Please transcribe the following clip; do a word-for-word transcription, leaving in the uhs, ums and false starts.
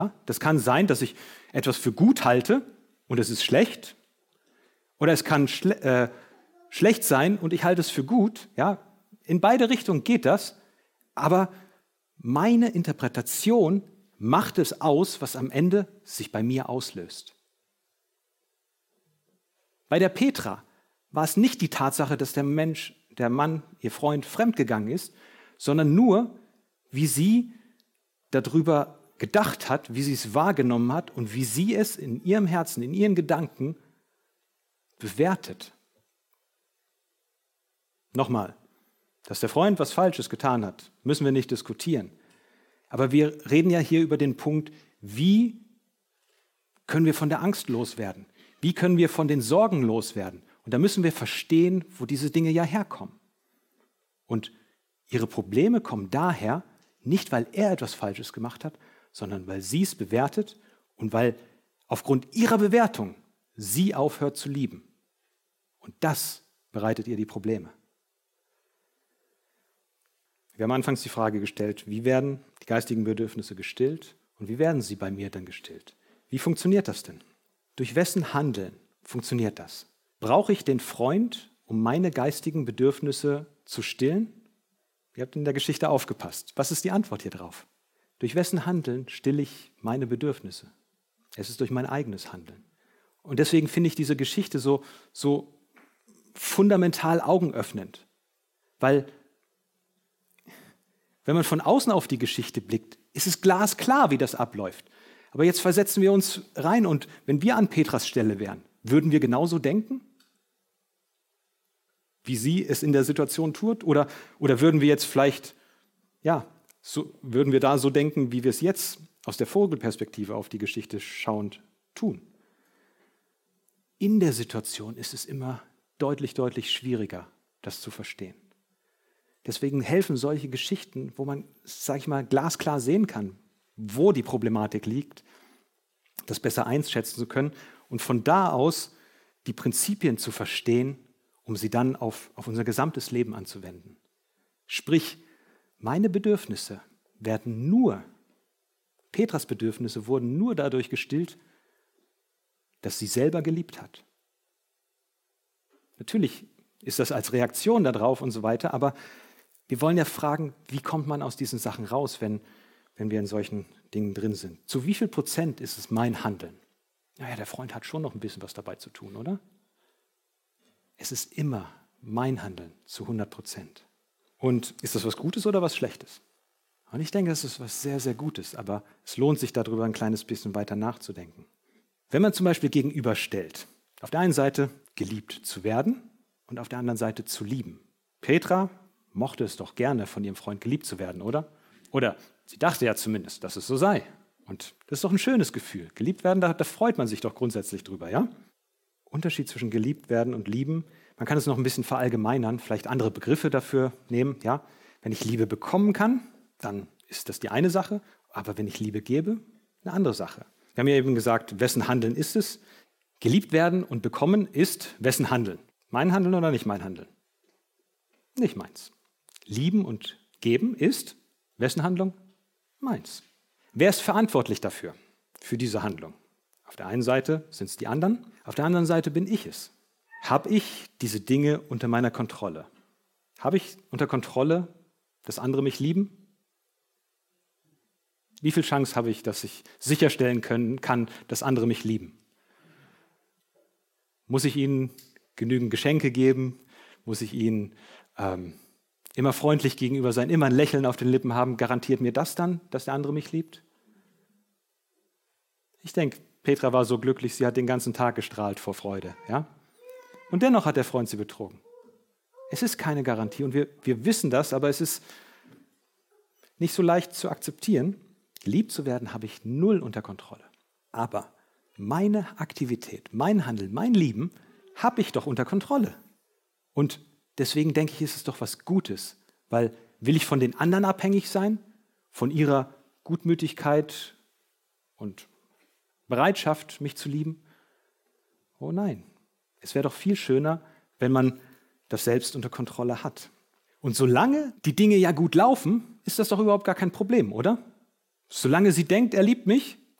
Das kann sein, dass ich etwas für gut halte und es ist schlecht. Oder es kann schle- äh, schlecht sein und ich halte es für gut. Ja? In beide Richtungen geht das. Aber meine Interpretation macht es aus, was am Ende sich bei mir auslöst. Bei der Petra war es nicht die Tatsache, dass der Mensch, der Mann, ihr Freund, fremdgegangen ist, sondern nur, wie sie darüber gedacht hat, wie sie es wahrgenommen hat und wie sie es in ihrem Herzen, in ihren Gedanken bewertet. Nochmal, dass der Freund was Falsches getan hat, müssen wir nicht diskutieren. Aber wir reden ja hier über den Punkt, wie können wir von der Angst loswerden? Wie können wir von den Sorgen loswerden? Und da müssen wir verstehen, wo diese Dinge ja herkommen. Und ihre Probleme kommen daher, nicht weil er etwas Falsches gemacht hat, sondern weil sie es bewertet und weil aufgrund ihrer Bewertung sie aufhört zu lieben. Und das bereitet ihr die Probleme. Wir haben anfangs die Frage gestellt, wie werden die geistigen Bedürfnisse gestillt und wie werden sie bei mir dann gestillt? Wie funktioniert das denn? Durch wessen Handeln funktioniert das? Brauche ich den Freund, um meine geistigen Bedürfnisse zu stillen? Ihr habt in der Geschichte aufgepasst. Was ist die Antwort hier drauf? Durch wessen Handeln stille ich meine Bedürfnisse? Es ist durch mein eigenes Handeln. Und deswegen finde ich diese Geschichte so, so fundamental augenöffnend. Weil, wenn man von außen auf die Geschichte blickt, ist es glasklar, wie das abläuft. Aber jetzt versetzen wir uns rein und wenn wir an Petras Stelle wären, würden wir genauso denken? Wie sie es in der Situation tut? Oder, oder würden wir jetzt vielleicht, ja, so, würden wir da so denken, wie wir es jetzt aus der Vogelperspektive auf die Geschichte schauend tun? In der Situation ist es immer deutlich, deutlich schwieriger, das zu verstehen. Deswegen helfen solche Geschichten, wo man, sage ich mal, glasklar sehen kann, wo die Problematik liegt, das besser einschätzen zu können und von da aus die Prinzipien zu verstehen, um sie dann auf, auf unser gesamtes Leben anzuwenden. Sprich, meine Bedürfnisse werden nur, Petras Bedürfnisse wurden nur dadurch gestillt, dass sie selber geliebt hat. Natürlich ist das als Reaktion darauf und so weiter, aber wir wollen ja fragen, wie kommt man aus diesen Sachen raus, wenn, wenn wir in solchen Dingen drin sind? Zu wie viel Prozent ist es mein Handeln? Naja, der Freund hat schon noch ein bisschen was dabei zu tun, oder? Es ist immer mein Handeln zu hundert Prozent. Und ist das was Gutes oder was Schlechtes? Und ich denke, es ist was sehr, sehr Gutes, aber es lohnt sich darüber ein kleines bisschen weiter nachzudenken. Wenn man zum Beispiel gegenüberstellt, auf der einen Seite geliebt zu werden und auf der anderen Seite zu lieben. Petra mochte es doch gerne, von ihrem Freund geliebt zu werden, oder? Oder sie dachte ja zumindest, dass es so sei. Und das ist doch ein schönes Gefühl. Geliebt werden, da, da freut man sich doch grundsätzlich drüber, ja? Unterschied zwischen geliebt werden und lieben, man kann es noch ein bisschen verallgemeinern, vielleicht andere Begriffe dafür nehmen, ja? Wenn ich Liebe bekommen kann, dann ist das die eine Sache, aber wenn ich Liebe gebe, eine andere Sache. Wir haben ja eben gesagt, wessen Handeln ist es? Geliebt werden und bekommen ist wessen Handeln? Mein Handeln oder nicht mein Handeln? Nicht meins. Lieben und geben ist wessen Handlung? Meins. Wer ist verantwortlich dafür, für diese Handlung? Auf der einen Seite sind es die anderen, auf der anderen Seite bin ich es. Habe ich diese Dinge unter meiner Kontrolle? Habe ich unter Kontrolle, dass andere mich lieben? Wie viel Chance habe ich, dass ich sicherstellen können kann, dass andere mich lieben? Muss ich ihnen genügend Geschenke geben? Muss ich ihnen ähm, immer freundlich gegenüber sein, immer ein Lächeln auf den Lippen haben? Garantiert mir das dann, dass der andere mich liebt? Ich denke, Petra war so glücklich, sie hat den ganzen Tag gestrahlt vor Freude. Ja? Und dennoch hat der Freund sie betrogen. Es ist keine Garantie und wir, wir wissen das, aber es ist nicht so leicht zu akzeptieren. Geliebt zu werden habe ich null unter Kontrolle. Aber meine Aktivität, mein Handeln, mein Lieben habe ich doch unter Kontrolle. Und deswegen denke ich, ist es doch was Gutes, weil will ich von den anderen abhängig sein, von ihrer Gutmütigkeit und Bereitschaft, mich zu lieben? Oh nein, es wäre doch viel schöner, wenn man das selbst unter Kontrolle hat. Und solange die Dinge ja gut laufen, ist das doch überhaupt gar kein Problem, oder? Solange sie denkt, er liebt mich,